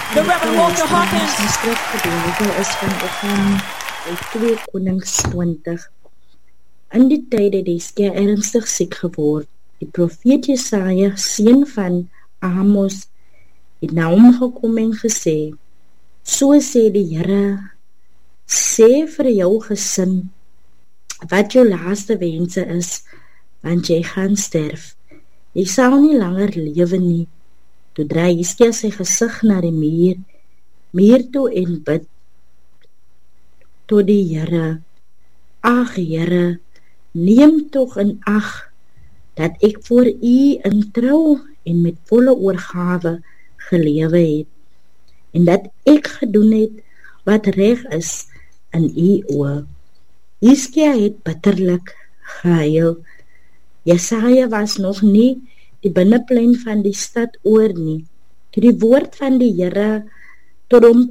The Reverend Walter Hawkins. Die skrifgedeelte is vanoggend uit 2 Konings 20. In die tyd het Hiskia ernstig siek geword. Die profeet Jesaja, seun van Amos, het na hom gekom en gesê, so sê die Here, sê vir jou gesin, wat jou laaste wense is, want jy gaan sterf. Jy sal nie langer lewe nie. Toe draai Hiskia sy gesig na die muur toe en bid tot die Here. Ag Here, neem tog in ag, dat ek voor U in trou en met volle oorgawe gelewe het, en dat ek gedoen het wat reg is in U oë. Hiskia het bitterlik gehuil. Jesaja was nog nie die binneplein van die stad oor nie, toe die woord van die Here tot hom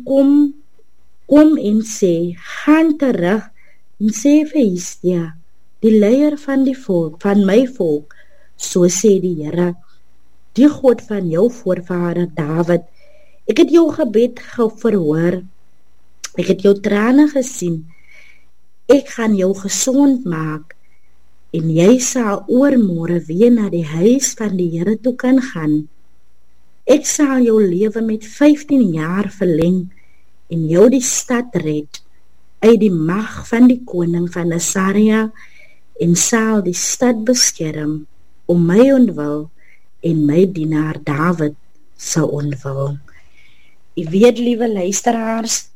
kom en sê, gaan terug en sê vir Hiskia, die leier van die volk, van my volk, so sê die Here, die God van jou voorvader Dawid, ek het jou gebed verhoor, ek het jou trane gesien, ek gaan jou gesond maak, en jy sal oormôre weer na die huis van die Here toe kan gaan. Ek sal jou lewe met 15 jaar verleng, en jou die stad red, uit die mag van die koning van Asaria, en sal die stad beskerm, om my ontwil, en my dienaar Dawid sal ontwil. U weet, liewe luisteraars,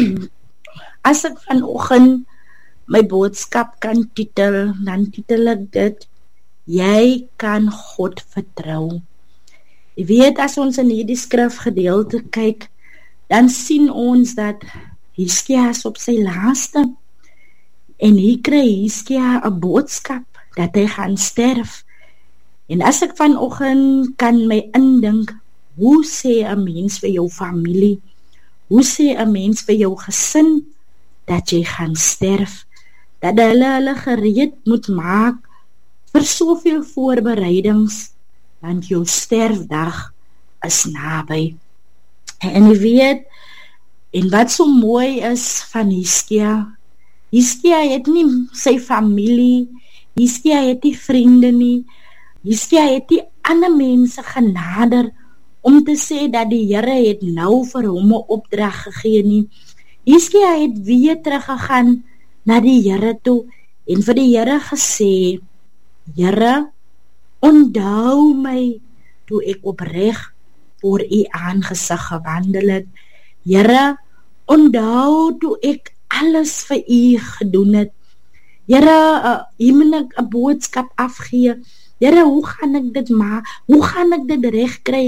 as ek vanoggend my boodskap kan titel, dan titel ek dit, jy kan God vertrou. Jy weet, as ons in hierdie skrifgedeelte kyk, dan sien ons dat Hiskia is op sy laaste, en hier kry Hiskia 'n boodskap, dat hy gaan sterf. En as ek vanoggend kan my indink, hoe sê 'n mens vir jou familie, hoe sê 'n mens vir jou gesin, dat jy gaan sterf, dat hulle gereed moet maak vir soveel voorbereidings, want jou sterfdag is naby. En jy weet, en wat so mooi is van Hiskia, Hiskia het nie sy familie, Hiskia het nie vriende nie, Hiskia het nie ander mense genader, om te sê dat die Here het nou vir hom 'n opdrag gegee nie. Hiskia het weer teruggegaan na die Here toe, en vir die Here gesê, Here, onthou my, toe ek opreg voor U aangesig gewandel het. Here, onthou toe ek alles vir U gedoen het. Here, U moet ek 'n boodskap afgee. Here, hoe gaan ek dit maak? Hoe gaan ek dit reg kry?